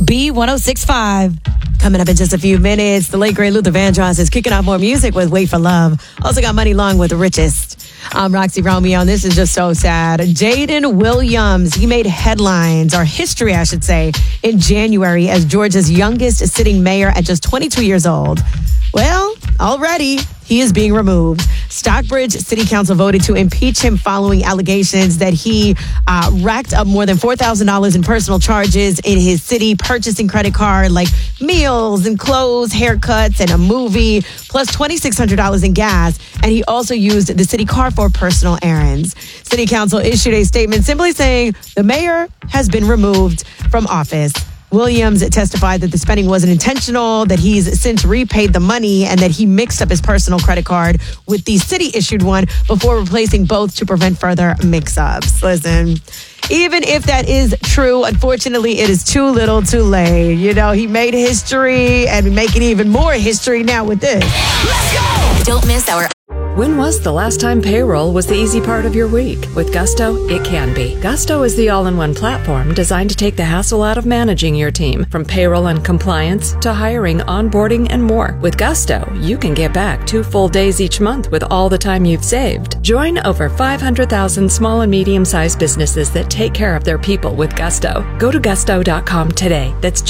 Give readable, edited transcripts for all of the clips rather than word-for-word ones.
B1065. Coming up in just a few minutes, the late great Luther Vandross is kicking off more music with Wait for Love. Also got Money Long with The Richest. I'm Roxy Romeo, and this is just so sad. Jaden Williams, he made headlines, or history, I should say, in January as Georgia's youngest sitting mayor at just 22 years old. Well, already he is being removed. Stockbridge City Council voted to impeach him following allegations that he racked up more than $4,000 in personal charges in his city, purchasing credit card like meals and clothes, haircuts, and a movie, plus $2,600 in gas. And he also used the city car for personal errands. City Council issued a statement simply saying the mayor has been removed from office. Williams testified that the spending wasn't intentional, that he's since repaid the money, and that he mixed up his personal credit card with the city-issued one before replacing both to prevent further mix-ups. Listen, even if that is true, unfortunately, it is too little too late. You know, he made history and making even more history now with this. Let's go! Don't miss our... When was the last time payroll was the easy part of your week? With Gusto, it can be. Gusto is the all-in-one platform designed to take the hassle out of managing your team, from payroll and compliance to hiring, onboarding, and more. With Gusto, you can get back 2 full days each month with all the time you've saved. Join over 500,000 small and medium-sized businesses that take care of their people with Gusto. Go to gusto.com today. That's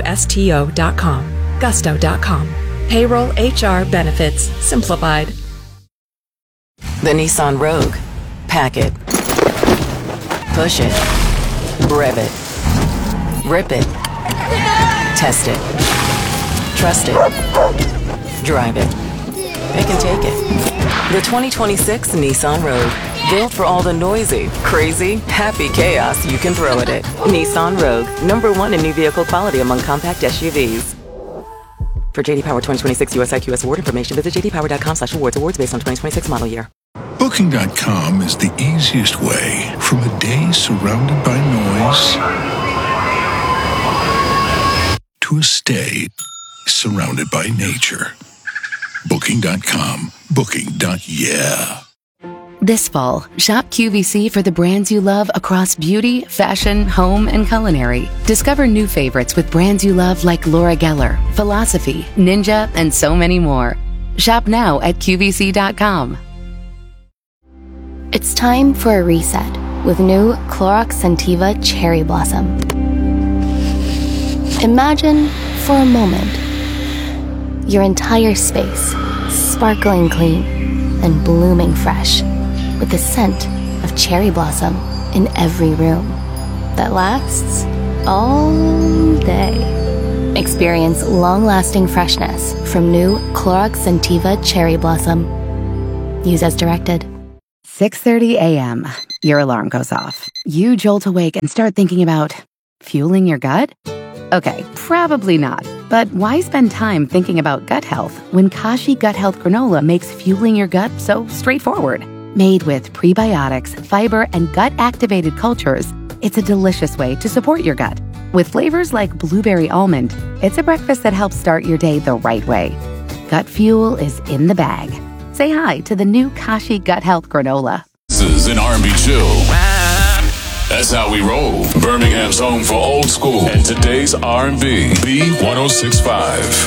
GUSTO.com. Gusto.com. Payroll, HR, benefits, simplified. The Nissan Rogue. Pack it. Push it. Rev it. Rip it. Test it. Trust it. Drive it. They can take it. The 2026 Nissan Rogue. Built for all the noisy, crazy, happy chaos you can throw at it. Nissan Rogue. #1 in new vehicle quality among compact SUVs. For JD Power 2026 USIQS award information, visit jdpower.com/awards. Awards based on 2026 model year. Booking.com is the easiest way from a day surrounded by noise to a stay surrounded by nature. Booking.com. Booking.yeah. This fall, shop QVC for the brands you love across beauty, fashion, home, and culinary. Discover new favorites with brands you love like Laura Geller, Philosophy, Ninja, and so many more. Shop now at QVC.com. It's time for a reset with new Clorox Scentiva Cherry Blossom. Imagine, for a moment, your entire space sparkling clean and blooming fresh, with the scent of cherry blossom in every room that lasts all day. Experience long-lasting freshness from new Clorox Scentiva Cherry Blossom. Use as directed. 6:30 a.m. Your alarm goes off. You jolt awake and start thinking about fueling your gut? Okay, probably not. But why spend time thinking about gut health when Kashi Gut Health Granola makes fueling your gut so straightforward? Made with prebiotics, fiber, and gut-activated cultures, it's a delicious way to support your gut. With flavors like blueberry almond, it's a breakfast that helps start your day the right way. Gut fuel is in the bag. Say hi to the new Kashi Gut Health Granola. This is an R&B chill. That's how we roll. Birmingham's home for old school and today's R&B. B1065.